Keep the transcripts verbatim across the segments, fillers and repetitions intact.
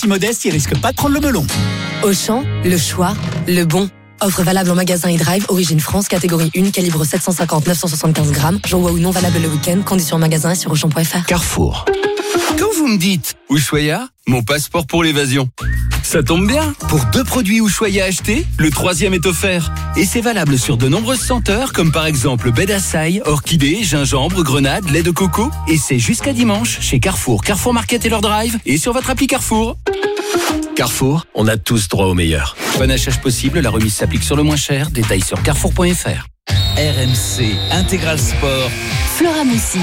si modeste, il risque pas de prendre le melon. Auchan, le choix, le bon. Offre valable en magasin et drive, origine France, catégorie un, calibre sept cent cinquante neuf cent soixante-quinze grammes. J'envoie ou non valable le week-end. Conditions magasin et sur auchan point f r. Carrefour. Quand vous me dites Ushuaïa, mon passeport pour l'évasion. Ça tombe bien, pour deux produits Ushuaïa achetés, le troisième est offert. Et c'est valable sur de nombreuses senteurs, comme par exemple baie d'Assaï, orchidée, gingembre, grenade, lait de coco. Et c'est jusqu'à dimanche chez Carrefour, Carrefour Market et leur drive, et sur votre appli Carrefour. Carrefour, on a tous droit au meilleur. Bon achat possible, la remise s'applique sur le moins cher. Détails sur carrefour point f r. R M C Intégral Sport. Flora Moussi.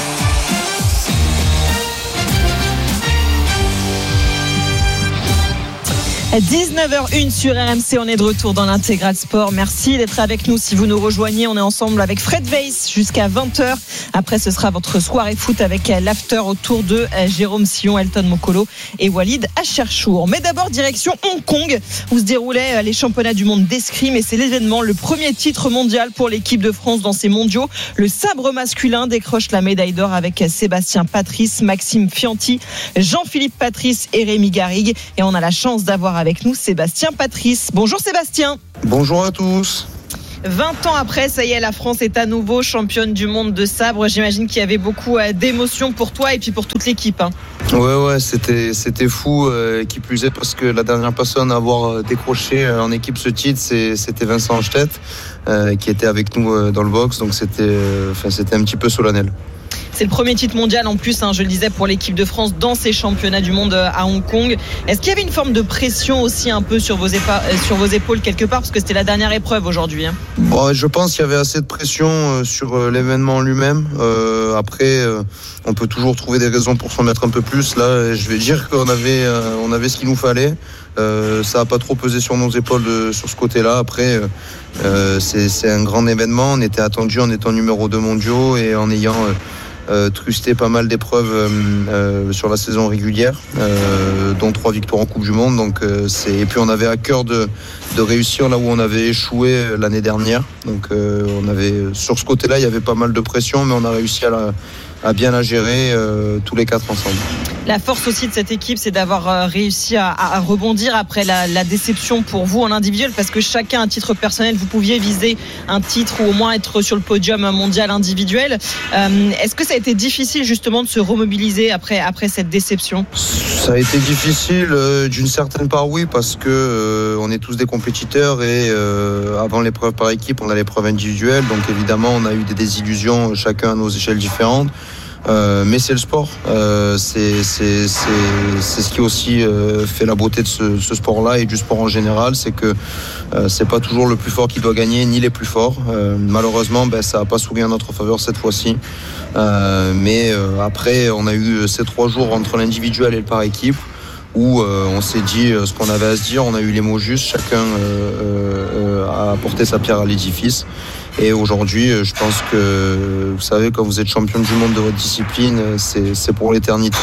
dix-neuf heures une sur R M C, on est de retour dans l'Intégral Sport. Merci d'être avec nous. Si vous nous rejoignez, on est ensemble avec Fred Weiss jusqu'à vingt heures. Après, ce sera votre soirée foot avec l'after autour de Jérôme Sillon, Elton Mokolo et Walid Acharchour. Mais d'abord, direction Hong Kong, où se déroulaient les championnats du monde d'escrime, et c'est l'événement, le premier titre mondial pour l'équipe de France dans ces mondiaux. Le sabre masculin décroche la médaille d'or avec Sébastien Patrice, Maxime Fianti, Jean-Philippe Patrice et Rémi Garrigue. Et on a la chance d'avoir avec nous Sébastien Patrice. Bonjour Sébastien. Bonjour à tous. vingt ans après, ça y est, la France est à nouveau championne du monde de sabre. J'imagine qu'il y avait beaucoup d'émotions pour toi et puis pour toute l'équipe. Hein. Ouais, ouais, c'était, c'était fou. Euh, qui plus est, parce que la dernière personne à avoir décroché en équipe ce titre, c'est, c'était Vincent Anchtet, euh, qui était avec nous euh, dans le box. Donc c'était, euh, enfin, c'était un petit peu solennel. C'est le premier titre mondial en plus, hein, je le disais, pour l'équipe de France dans ces championnats du monde à Hong Kong. Est-ce qu'il y avait une forme de pression aussi un peu sur vos, épa- sur vos épaules quelque part, parce que c'était la dernière épreuve aujourd'hui, hein? Bon, je pense qu'il y avait assez de pression sur l'événement lui-même. Euh, après, euh, on peut toujours trouver des raisons pour s'en mettre un peu plus. Là, je vais dire qu'on avait, euh, on avait ce qu'il nous fallait. Euh, ça n'a pas trop pesé sur nos épaules de, sur ce côté-là. Après, euh, c'est, c'est un grand événement. On était attendu en étant numéro deux mondiaux et en ayant... Euh, Euh, trusté pas mal d'épreuves euh, euh, sur la saison régulière, euh, dont trois victoires en Coupe du Monde. Donc, euh, c'est... Et puis on avait à cœur de, de réussir là où on avait échoué l'année dernière. Donc euh, on avait, sur ce côté-là, il y avait pas mal de pression, mais on a réussi à, la, à bien la gérer euh, tous les quatre ensemble. La force aussi de cette équipe, c'est d'avoir réussi à, à rebondir après la, la déception pour vous en individuel, parce que chacun à titre personnel, vous pouviez viser un titre ou au moins être sur le podium mondial individuel. Euh, est-ce que ça a été difficile justement de se remobiliser après, après cette déception ? Ça a été difficile euh, d'une certaine part, oui, parce que euh, on est tous des compétiteurs et euh, avant l'épreuve par équipe, on a l'épreuve individuelle, donc évidemment on a eu des désillusions chacun à nos échelles différentes. Euh, mais c'est le sport, euh, c'est, c'est, c'est, c'est ce qui aussi euh, fait la beauté de ce, ce sport-là et du sport en général, c'est que euh, c'est pas toujours le plus fort qui doit gagner, ni les plus forts. Euh, malheureusement, ben, ça n'a pas souri en notre faveur cette fois-ci. Euh, mais euh, après, on a eu ces trois jours entre l'individuel et le par équipe, où euh, on s'est dit euh, ce qu'on avait à se dire, on a eu les mots justes, chacun euh, euh, a apporté sa pierre à l'édifice. Et aujourd'hui, je pense que, vous savez, quand vous êtes champion du monde de votre discipline, c'est, c'est pour l'éternité.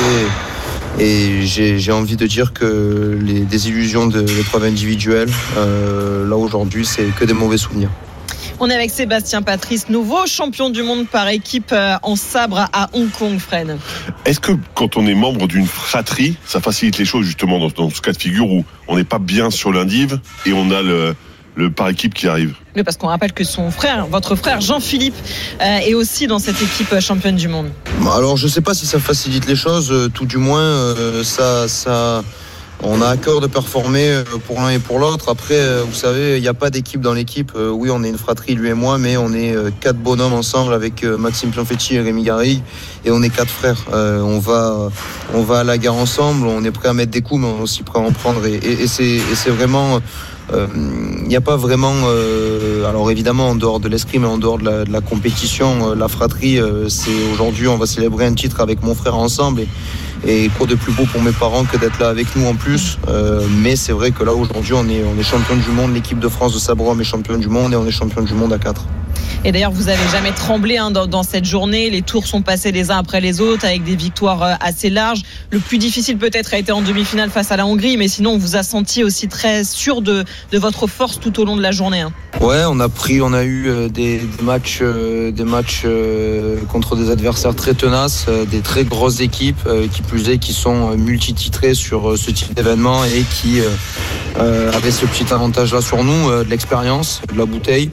Et j'ai, j'ai envie de dire que les désillusions de l'épreuve individuelle, euh, là aujourd'hui, c'est que des mauvais souvenirs. On est avec Sébastien Patrice, nouveau champion du monde par équipe en sabre à Hong Kong, Fred. Est-ce que quand on est membre d'une fratrie, ça facilite les choses justement dans, dans ce cas de figure où on n'est pas bien sur l'indiv et on a le... le par équipe qui arrive? Oui, parce qu'on rappelle que son frère, votre frère Jean-Philippe, euh, est aussi dans cette équipe championne du monde. Alors, je ne sais pas si ça facilite les choses, tout du moins, euh, ça, ça, on a à cœur de performer pour l'un et pour l'autre. Après, vous savez, il n'y a pas d'équipe dans l'équipe. Oui, on est une fratrie, lui et moi, mais on est quatre bonhommes ensemble avec Maxime Pianfetti et Rémi Garrigue, et on est quatre frères. Euh, on va, on va à la guerre ensemble, on est prêt à mettre des coups, mais on est aussi prêt à en prendre. Et, et, et, c'est, et c'est vraiment... Il euh, n'y a pas vraiment, euh, alors évidemment en dehors de l'escrime et en dehors de la, de la compétition, euh, la fratrie, euh, c'est aujourd'hui on va célébrer un titre avec mon frère ensemble, et, et quoi de plus beau pour mes parents que d'être là avec nous en plus. Euh, mais c'est vrai que là aujourd'hui on est, on est champion du monde, l'équipe de France de sabre homme est championne du monde et on est champion du monde à quatre. Et d'ailleurs, vous avez jamais tremblé hein, dans, dans cette journée. Les tours sont passés les uns après les autres avec des victoires euh, assez larges. Le plus difficile peut-être a été en demi-finale face à la Hongrie, mais sinon on vous a senti aussi très sûr de, de votre force tout au long de la journée. Hein. Ouais, on a pris, on a eu euh, des, des matchs, euh, des matchs euh, contre des adversaires très tenaces, euh, des très grosses équipes euh, qui plus est, qui sont euh, multititrées sur euh, ce type d'événement et qui euh, euh, avaient ce petit avantage-là sur nous, euh, de l'expérience, de la bouteille.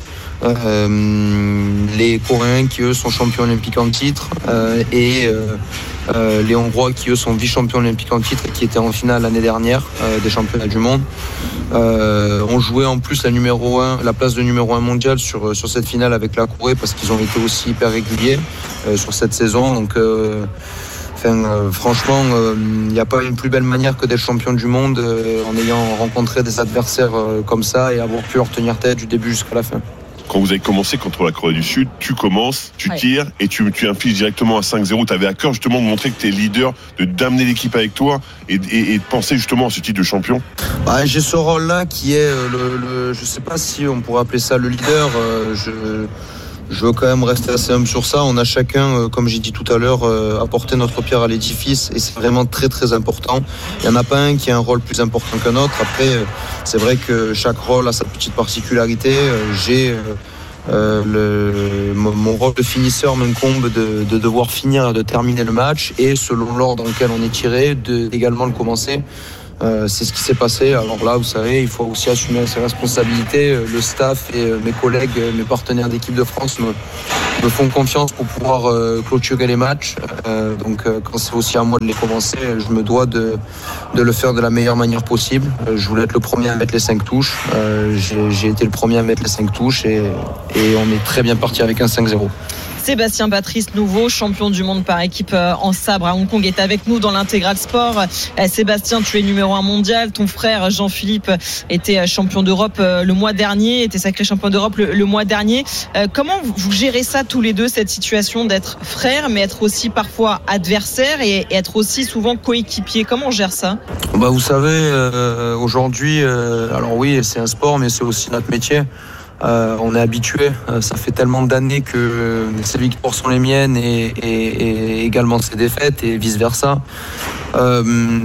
Euh, les Coréens qui eux sont champions olympiques en titre euh, et euh, euh, les Hongrois qui eux sont vice-champions olympiques en titre et qui étaient en finale l'année dernière euh, des championnats du monde. Euh, on jouait en plus la numéro un, la place de numéro un mondial sur sur cette finale avec la Corée parce qu'ils ont été aussi hyper réguliers euh, sur cette saison. Donc euh, Enfin, euh, franchement, il euh, n'y a pas une plus belle manière que d'être champion du monde euh, en ayant rencontré des adversaires euh, comme ça et avoir pu leur tenir tête du début jusqu'à la fin. Quand vous avez commencé contre la Corée du Sud, tu commences, tu ouais. tires et tu, tu infliges directement à cinq zéro. Tu avais à cœur justement de montrer que tu es leader, de d'amener l'équipe avec toi et, et, et de penser justement à ce titre de champion. Bah, j'ai ce rôle-là qui est, le, le, je ne sais pas si on pourrait appeler ça le leader. Euh, je... Je veux quand même rester assez humble sur ça. On a chacun, comme j'ai dit tout à l'heure, apporté notre pierre à l'édifice et c'est vraiment très très important. Il n'y en a pas un qui a un rôle plus important qu'un autre. Après, c'est vrai que chaque rôle a sa petite particularité. J'ai euh, le, mon rôle de finisseur m'incombe de, de devoir finir, de terminer le match et selon l'ordre dans lequel on est tiré, de également le commencer. Euh, c'est ce qui s'est passé. Alors là, vous savez, il faut aussi assumer ses responsabilités. Le staff et mes collègues, mes partenaires d'équipe de France me, me font confiance pour pouvoir euh, clôturer les matchs. Euh, donc euh, quand c'est aussi à moi de les commencer, je me dois de, de le faire de la meilleure manière possible. Euh, je voulais être le premier à mettre les cinq touches. Euh, j'ai, j'ai été le premier à mettre les cinq touches et, et on est très bien parti avec un cinq zéro. Sébastien Patrice, nouveau champion du monde par équipe en sabre à Hong Kong, est avec nous dans l'Intégral Sport. Sébastien, tu es numéro un mondial. Ton frère Jean-Philippe était champion d'Europe le mois dernier, était sacré champion d'Europe le, le mois dernier. Comment vous gérez ça tous les deux, cette situation d'être frère, mais être aussi parfois adversaire et être aussi souvent coéquipier? Comment on gère ça? Bah, vous savez, euh, aujourd'hui, euh, alors oui, c'est un sport, mais c'est aussi notre métier. Euh, on est habitué, euh, ça fait tellement d'années que ces victoires sont les miennes et, et, et également ces défaites et vice versa. Euh,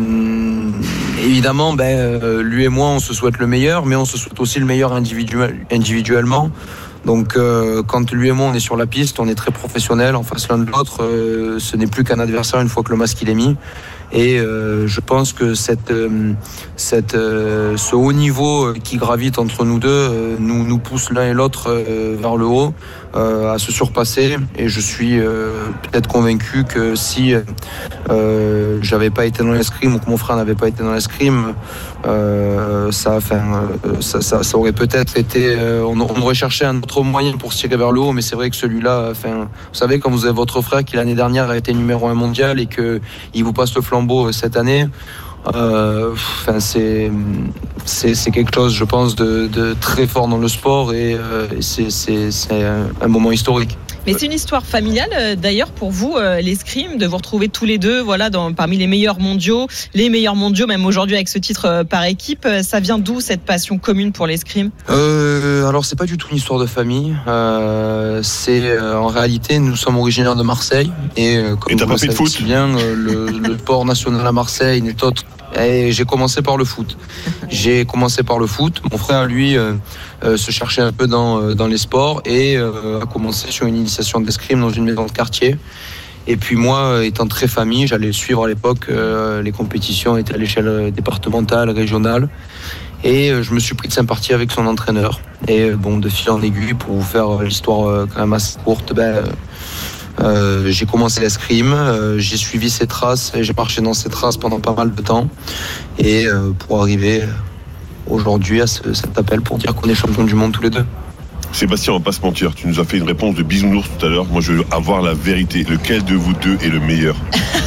évidemment, ben, euh, lui et moi on se souhaite le meilleur, mais on se souhaite aussi le meilleur individuel, individuellement. Donc euh, quand lui et moi on est sur la piste, on est très professionnels en face l'un de l'autre. Euh, ce n'est plus qu'un adversaire une fois que le masque il est mis. Et euh, je pense que cette, euh, cette, euh, ce haut niveau qui gravite entre nous deux euh, nous, nous pousse l'un et l'autre euh, vers le haut, euh, à se surpasser. Et je suis euh, peut-être convaincu que si euh, j'avais pas été dans l'escrime ou que mon frère n'avait pas été dans l'escrime, euh, ça, enfin, euh, ça, ça, ça aurait peut-être été... Euh, on, on aurait cherché un autre moyen pour se tirer vers le haut, mais c'est vrai que celui-là... Enfin, vous savez, quand vous avez votre frère qui l'année dernière a été numéro un mondial et qu'il vous passe le flambeau cette année, euh, enfin c'est, c'est c'est quelque chose, je pense, de, de très fort dans le sport et euh, c'est c'est c'est un, un moment historique. Mais c'est une histoire familiale d'ailleurs pour vous, euh, l'escrime, de vous retrouver tous les deux, voilà, dans, parmi les meilleurs mondiaux, les meilleurs mondiaux, même aujourd'hui avec ce titre euh, par équipe. Ça vient d'où cette passion commune pour l'escrime? euh, Alors c'est pas du tout une histoire de famille. Euh, c'est euh, en réalité nous sommes originaires de Marseille et euh, comme et t'as vous pas le fait de savez foot si bien, euh, le, le sport national à Marseille n'est autre. Et j'ai commencé par le foot. J'ai commencé par le foot. Mon frère, lui, euh, euh, se cherchait un peu dans, euh, dans les sports et euh, a commencé sur une initiation d'escrime dans une maison de quartier. Et puis moi, étant très famille, j'allais suivre à l'époque euh, les compétitions étaient à l'échelle départementale, régionale. Et euh, je me suis pris de sympathie avec son entraîneur. Et euh, bon, de fil en aiguille, pour vous faire l'histoire euh, quand même assez courte, ben... Euh, Euh, j'ai commencé l'escrime, euh, j'ai suivi ses traces et j'ai marché dans ses traces pendant pas mal de temps et euh, pour arriver aujourd'hui à ce, cet appel pour dire qu'on est champion du monde tous les deux. Sébastien, on va pas se mentir, tu nous as fait une réponse de bisounours tout à l'heure. Moi je veux avoir la vérité, lequel de vous deux est le meilleur?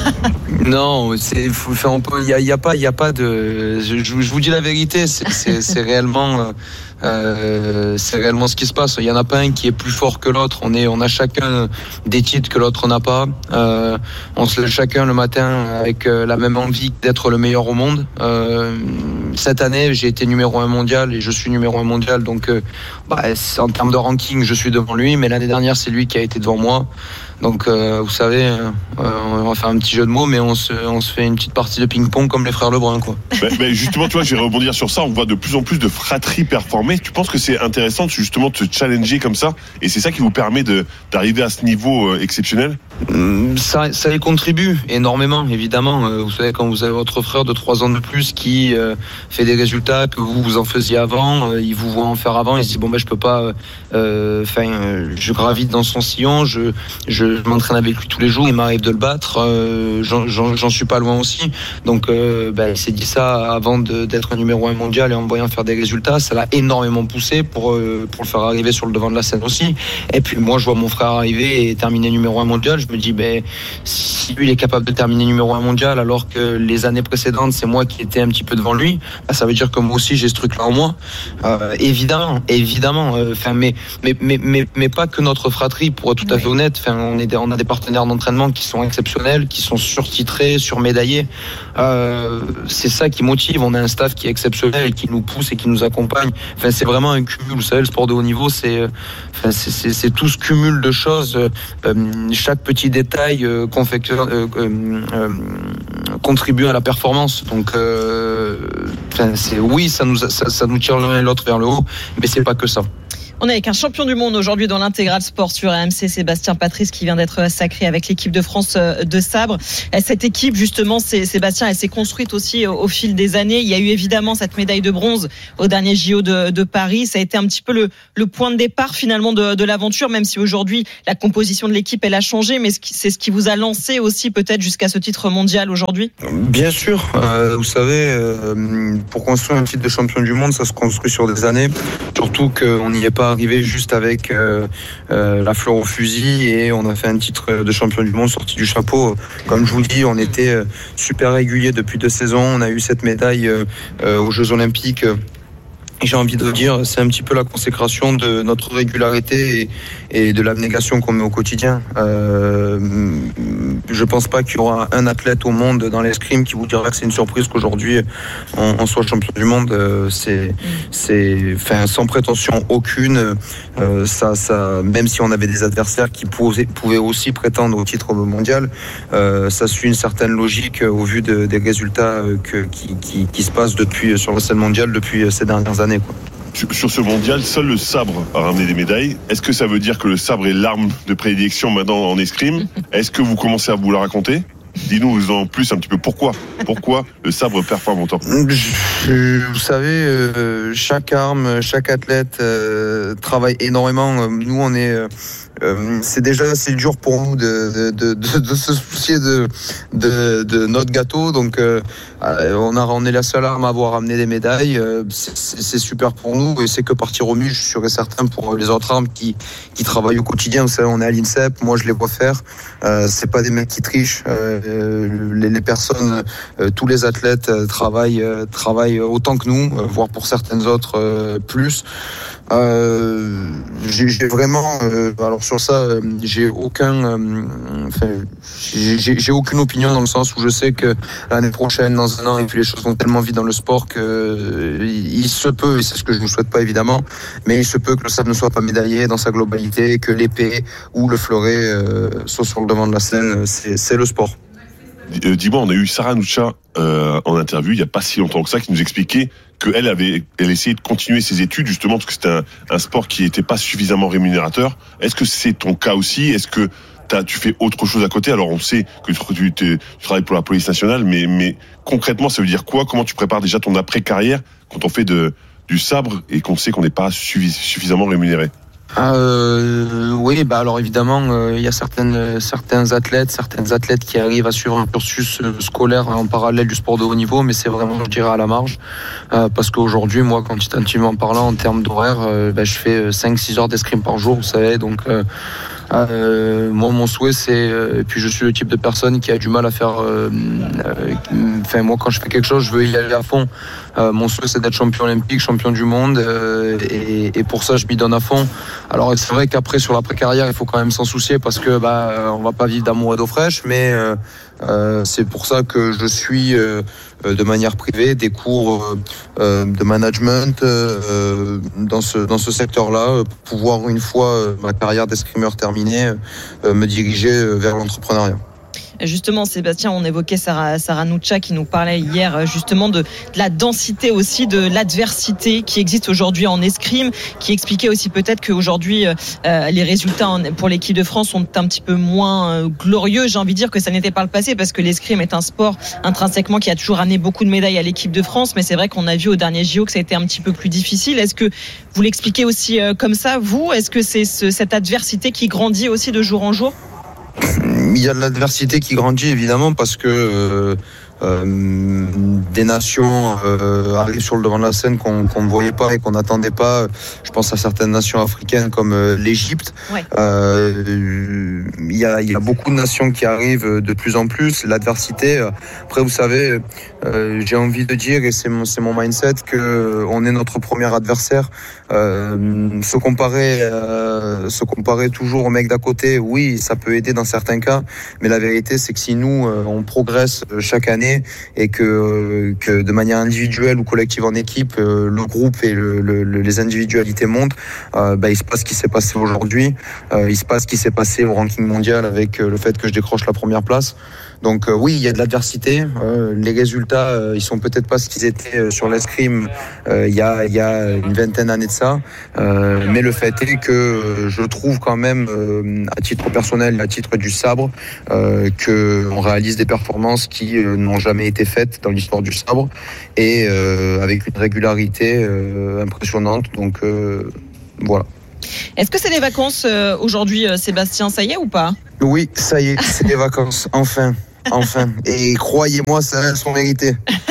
Non, c'est, enfin, on peut, y a, y a pas, y a pas de. Je, je vous dis la vérité, c'est, c'est, c'est réellement, euh, c'est réellement ce qui se passe. Il y en a pas un qui est plus fort que l'autre. On est, on a chacun des titres que l'autre n'a pas. Euh, on se lève chacun le matin avec la même envie d'être le meilleur au monde. Euh, cette année, j'ai été numéro un mondial et je suis numéro un mondial. Donc, euh, bah, en termes de ranking, je suis devant lui. Mais l'année dernière, c'est lui qui a été devant moi. Donc, euh, vous savez, euh, on va faire un petit jeu de mots, mais on se, on se fait une petite partie de ping-pong comme les frères Lebrun, quoi. Mais, mais justement, tu vois, je vais rebondir sur ça. On voit de plus en plus de fratries performer. Tu penses que c'est intéressant, justement, de se challenger comme ça, et c'est ça qui vous permet de d'arriver à ce niveau euh, exceptionnel? Ça, ça y contribue énormément, évidemment. Vous savez, quand vous avez votre frère de trois ans de plus qui euh, fait des résultats que vous vous en faisiez avant, euh, il vous voit en faire avant, il se dit bon ben je peux pas. Enfin, euh, euh, je gravite dans son sillon, je je Je m'entraîne avec lui tous les jours, il m'arrive de le battre, euh, j'en, j'en, j'en suis pas loin aussi. Donc euh, bah, il s'est dit ça avant de, d'être un numéro un mondial et en me voyant faire des résultats, ça l'a énormément poussé pour, euh, pour le faire arriver sur le devant de la scène aussi. Et puis moi je vois mon frère arriver et terminer numéro un mondial, je me dis ben, si lui il est capable de terminer numéro un mondial alors que les années précédentes c'est moi qui étais un petit peu devant lui, bah, ça veut dire que moi aussi j'ai ce truc là en moi. Euh, évidemment, évidemment, enfin, euh, mais, mais, mais, mais, mais pas que notre fratrie, pour être tout à fait honnête, enfin, on est On a des partenaires d'entraînement qui sont exceptionnels, qui sont surtitrés, surmédaillés. Euh, c'est ça qui motive. On a un staff qui est exceptionnel, qui nous pousse et qui nous accompagne. Enfin, c'est vraiment un cumul. Vous savez, le sport de haut niveau, c'est, enfin, c'est, c'est, c'est tout ce cumul de choses. Euh, chaque petit détail euh, confectionne, euh, euh, euh, contribue à la performance. Donc, euh, enfin, c'est, oui, ça nous, ça, ça nous tire l'un et l'autre vers le haut, mais c'est pas que ça. On est avec un champion du monde aujourd'hui dans l'intégral sport sur R M C, Sébastien Patrice, qui vient d'être sacré avec l'équipe de France de sabre. Cette équipe, justement, Sébastien, elle s'est construite aussi au fil des années. Il y a eu évidemment cette médaille de bronze au dernier J O de, de Paris. Ça a été un petit peu le, le point de départ finalement de, de l'aventure, même si aujourd'hui la composition de l'équipe elle a changé, mais c'est ce qui vous a lancé aussi peut-être jusqu'à ce titre mondial aujourd'hui. Bien sûr, euh, vous savez, euh, pour construire un titre de champion du monde, ça se construit sur des années. Surtout qu'on n'y est pas arrivé juste avec euh, euh, la fleur au fusil et on a fait un titre de champion du monde sorti du chapeau. Comme je vous dis, on était super régulier depuis deux saisons. On a eu cette médaille euh, aux Jeux Olympiques. Et j'ai envie de dire, c'est un petit peu la consécration de notre régularité et, et de l'abnégation qu'on met au quotidien. Euh, je pense pas qu'il y aura un athlète au monde dans l'escrime qui vous dira que c'est une surprise qu'aujourd'hui on, on soit champion du monde. C'est, c'est, enfin, sans prétention aucune. Euh, ça, ça, même si on avait des adversaires qui pouvaient, pouvaient aussi prétendre au titre mondial, euh, ça suit une certaine logique au vu de, des résultats que, qui, qui, qui se passent depuis sur la scène mondiale depuis ces dernières années. Quoi. Sur ce mondial, seul le sabre a ramené des médailles. Est-ce que ça veut dire que le sabre est l'arme de prédilection maintenant en escrime? Est-ce que vous commencez à vous la raconter? Dis-nous en plus un petit peu pourquoi. Pourquoi le sabre performe autant? Vous savez, euh, chaque arme, chaque athlète euh, travaille énormément. Nous, on est... Euh, Euh, c'est déjà assez dur pour nous de, de, de, de se soucier de, de, de notre gâteau. Donc, euh, on, a, on est la seule arme à avoir amené des médailles. Euh, c'est, c'est super pour nous et c'est que partir au mieux, je suis sûr et certain pour les autres armes qui, qui travaillent au quotidien. Vous savez, on est à l'INSEP, moi je les vois faire. Euh, c'est pas des mecs qui trichent. Euh, les, les personnes, euh, tous les athlètes euh, travaillent, euh, travaillent autant que nous, euh, voire pour certaines autres euh, plus. Euh, j'ai, j'ai vraiment, euh, alors sur ça, euh, j'ai aucun, euh, enfin, j'ai, j'ai aucune opinion dans le sens où je sais que l'année prochaine, dans un an, et puis les choses vont tellement vite dans le sport que euh, il se peut, et c'est ce que je ne souhaite pas évidemment, mais il se peut que le sabre ne soit pas médaillé dans sa globalité, que l'épée ou le fleuret euh, soit sur le devant de la scène. C'est, c'est le sport. Dis-moi, on a eu Sarah Noucha euh, en interview il n'y a pas si longtemps que ça qui nous expliquait qu'elle avait elle essayé de continuer ses études justement parce que c'était un, un sport qui n'était pas suffisamment rémunérateur. Est-ce que c'est ton cas aussi? Est-ce que t'as, tu fais autre chose à côté? Alors on sait que tu, tu, tu travailles pour la police nationale, mais, mais concrètement ça veut dire quoi? Comment tu prépares déjà ton après-carrière quand on fait de, du sabre et qu'on sait qu'on n'est pas suffi, suffisamment rémunéré? Euh, oui, bah alors évidemment, euh, il y a certaines, certains athlètes, certaines athlètes qui arrivent à suivre un cursus scolaire en parallèle du sport de haut niveau, mais c'est vraiment, je dirais, à la marge, euh, parce qu'aujourd'hui, moi, quantitativement parlant, en termes d'horaire, euh, bah, je fais cinq six heures d'escrime par jour, vous savez, donc. Euh, Euh, moi, mon souhait, c'est, euh, et puis je suis le type de personne qui a du mal à faire. Euh, euh, enfin, moi, quand je fais quelque chose, je veux y aller à fond. Euh, mon souhait, c'est d'être champion olympique, champion du monde, euh, et, et pour ça, je m'y donne à fond. Alors, c'est vrai qu'après, sur l'après-carrière, il faut quand même s'en soucier parce que, bah, on va pas vivre d'amour et d'eau fraîche, mais. Euh, Euh, c'est pour ça que je suis euh, de manière privée des cours euh, de management euh, dans ce dans ce secteur-là, pour pouvoir une fois euh, ma carrière d'escrimeur terminée, euh, me diriger vers l'entrepreneuriat. Justement, Sébastien, on évoquait Sarah, Sarah Nuccia qui nous parlait hier justement de, de la densité aussi, de l'adversité qui existe aujourd'hui en escrime, qui expliquait aussi peut-être qu'aujourd'hui euh, les résultats en, pour l'équipe de France sont un petit peu moins euh, glorieux. J'ai envie de dire que ça n'était pas le passé, parce que l'escrime est un sport intrinsèquement qui a toujours amené beaucoup de médailles à l'équipe de France, mais c'est vrai qu'on a vu au dernier J O que ça a été un petit peu plus difficile. Est-ce que vous l'expliquez aussi euh, comme ça, vous ? Est-ce que c'est ce, cette adversité qui grandit aussi de jour en jour ? Il y a de l'adversité qui grandit évidemment parce que euh, euh, des nations euh, arrivent sur le devant de la scène qu'on qu'on ne voyait pas et qu'on n'attendait pas. Je pense à certaines nations africaines comme euh, l'Égypte. Ouais. Euh, il y a, il y a beaucoup de nations qui arrivent de plus en plus. L'adversité, après vous savez, euh, j'ai envie de dire, et c'est mon, c'est mon mindset, que on est notre premier adversaire. Euh, se comparer, euh, se comparer toujours au mec d'à côté, oui, ça peut aider dans certains cas, mais la vérité c'est que si nous euh, on progresse chaque année et que, euh, que de manière individuelle ou collective en équipe, euh, le groupe et le, le, les individualités montent, euh, bah, il se passe ce qui s'est passé aujourd'hui, euh, il se passe ce qui s'est passé au ranking mondial avec euh, le fait que je décroche la première place. Donc euh, oui, il y a de l'adversité. Euh, les résultats, euh, ils sont peut-être pas ce qu'ils étaient euh, sur l'escrime euh, il y a il y a une vingtaine d'années de ça. Euh, mais le fait est que euh, je trouve quand même, euh, à titre personnel, à titre du sabre, euh, que on réalise des performances qui euh, n'ont jamais été faites dans l'histoire du sabre et euh, avec une régularité euh, impressionnante. Donc euh, voilà. Est-ce que c'est les vacances euh, aujourd'hui, euh, Sébastien, ça y est ou pas ? Oui, ça y est, c'est les vacances, enfin. Enfin, et croyez-moi, celles-là sont méritées.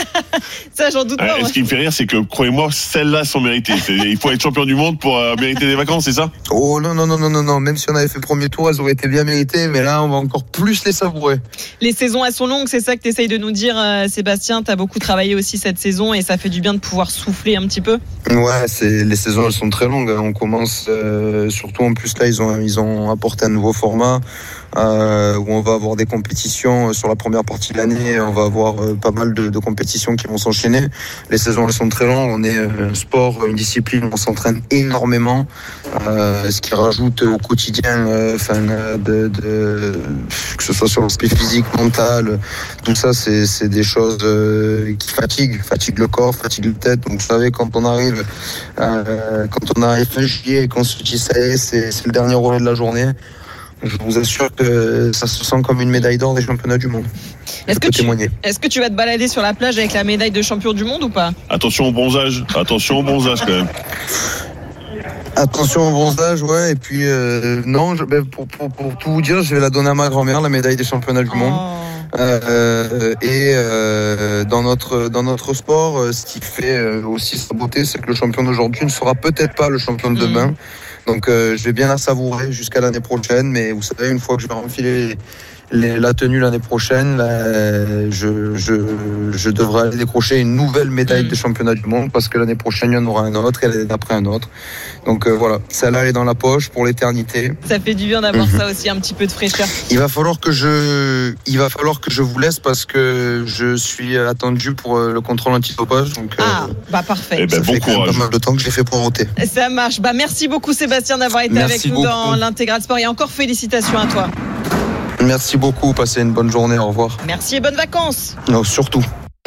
Ça, j'en doute pas. Euh, ce qui me fait rire, c'est que, croyez-moi, celles-là sont méritées. C'est, il faut être champion du monde pour euh, mériter des vacances, c'est ça ? Oh non, non, non, non, non, non. Même si on avait fait le premier tour, elles auraient été bien méritées, mais là, on va encore plus les savourer. Les saisons, elles sont longues, c'est ça que tu essayes de nous dire, euh, Sébastien. Tu as beaucoup travaillé aussi cette saison et ça fait du bien de pouvoir souffler un petit peu. Ouais, c'est, les saisons, elles sont très longues. On commence, euh, surtout en plus, là, ils ont, ils ont apporté un nouveau format. Euh, où on va avoir des compétitions sur la première partie de l'année, on va avoir euh, pas mal de, de compétitions qui vont s'enchaîner. Les saisons elles sont très longues, on est un sport, une discipline où on s'entraîne énormément, euh, ce qui rajoute au quotidien, enfin euh, de, de, que ce soit sur l'aspect physique, mental, tout ça c'est, c'est des choses euh, qui fatiguent, fatiguent le corps, fatiguent la tête. Donc vous savez, quand on arrive, euh, quand on arrive fin juillet et qu'on se dit ça y est, c'est, c'est le dernier relais de la journée. Je vous assure que ça se sent comme une médaille d'or des championnats du monde. Est-ce que, tu, est-ce que tu vas te balader sur la plage avec la médaille de champion du monde ou pas ? Attention au bronzage, attention au bronzage quand même. Attention au bronzage, ouais. Et puis euh, non, je, ben, pour, pour, pour tout vous dire, je vais la donner à ma grand-mère, la médaille des championnats du oh. monde. Euh, et euh, dans notre dans notre sport, ce qui fait aussi sa beauté, c'est que le champion d'aujourd'hui ne sera peut-être pas le champion de demain. Mmh. Donc euh, je vais bien la savourer jusqu'à l'année prochaine, mais vous savez, une fois que je vais enfiler les, les, la tenue l'année prochaine, là, je, je, je devrais aller décrocher une nouvelle médaille mmh. de championnat du monde, parce que l'année prochaine, il y en aura un autre et l'année d'après un autre. Donc euh, voilà, celle-là elle est dans la poche pour l'éternité. Ça fait du bien d'avoir mmh. ça aussi, un petit peu de fraîcheur. Il va falloir que je, il va falloir que je vous laisse parce que je suis attendu pour le contrôle antidopage. Donc ah, euh, bah parfait. Eh ben, ça bon fait courage. quand même pas mal de temps que j'ai fait pour voter. Ça marche. Bah merci beaucoup Sébastien d'avoir été merci avec nous beaucoup. dans l'Intégral Sport et encore félicitations à toi. Merci beaucoup, passez une bonne journée, au revoir. Merci et bonnes vacances. Non, surtout.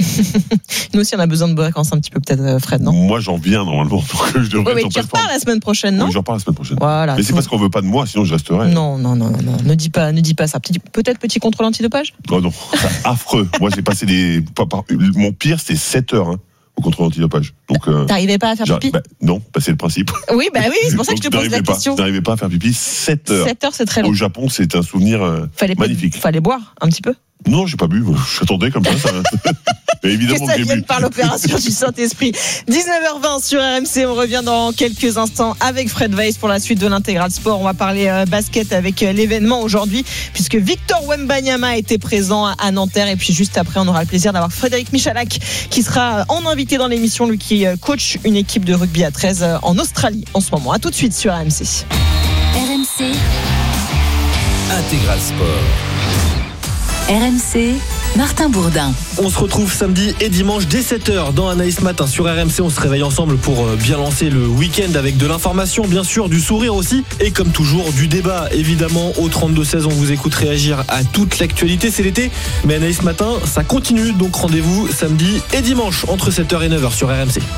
Nous aussi on a besoin de vacances un petit peu peut-être, Fred, non ? Moi j'en viens normalement, donc je devrais oui, mais tu repars la semaine prochaine, non ? Oui, je repars la semaine prochaine. Voilà, mais c'est parce qu'on veut pas de moi, sinon je resterai. Non, non, non, non, non. Ne dis pas, ne dis pas ça. Peut-être petit contrôle antidopage ? Oh non, c'est affreux. Moi j'ai passé des, mon pire c'était sept heures. Hein. Au contrôle antidopage. Donc, euh, t'arrivais pas à faire pipi ? bah, non, bah, c'est le principe. Oui, bah oui, c'est pour ça que je te pose la pas, question. Je n'arrivais pas à faire pipi sept heures. sept heures, c'est très long. Au Japon, c'est un souvenir euh, fallait magnifique. Pas, fallait boire un petit peu ? Non, j'ai pas bu. J'attendais comme ça. ça... Mais évidemment que ça que vienne bu. par l'opération du Saint-Esprit. dix-neuf heures vingt sur R M C. On revient dans quelques instants avec Fred Weiss pour la suite de l'Intégral Sport. On va parler euh, basket avec euh, l'événement aujourd'hui, puisque Victor Wembanyama a été présent à Nanterre. Et puis juste après, on aura le plaisir d'avoir Frédéric Michalak qui sera en invité dans l'émission, lui qui euh, coach une équipe de rugby à treize euh, en Australie en ce moment. À tout de suite sur R M C. R M C Intégral Sport. R M C, Martin Bourdin. On se retrouve samedi et dimanche dès sept heures dans Anaïs Matin sur R M C. On se réveille ensemble pour bien lancer le week-end avec de l'information, bien sûr, du sourire aussi. Et comme toujours, du débat, évidemment. Au trente-deux seize, on vous écoute réagir à toute l'actualité. C'est l'été, mais Anaïs Matin, ça continue. Donc rendez-vous samedi et dimanche entre sept heures et neuf heures sur R M C.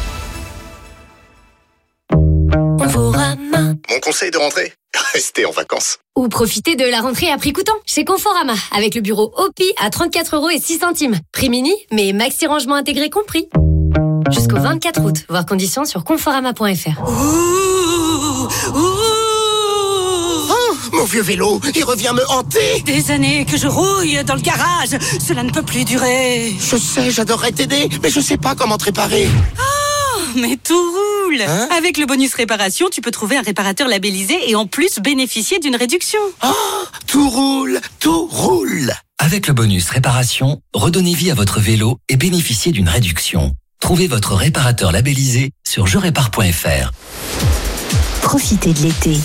Mon conseil de rentrée, restez en vacances. Ou profitez de la rentrée à prix coûtant chez Conforama avec le bureau O P I à trente-quatre euros et six centimes. Prix mini, mais maxi rangement intégré compris. Jusqu'au vingt-quatre août, voir conditions sur conforama point f r. Ouh, ouh. Oh, mon vieux vélo, il revient me hanter. Des années que je rouille dans le garage, cela ne peut plus durer. Je sais, j'adorerais t'aider, mais je sais pas comment te réparer. Oh, mais tout roule. Hein? Avec le bonus réparation, tu peux trouver un réparateur labellisé et en plus bénéficier d'une réduction. Oh, tout roule, tout roule. Avec le bonus réparation, redonnez vie à votre vélo et bénéficiez d'une réduction. Trouvez votre réparateur labellisé sur je répare point f r. Profitez de l'été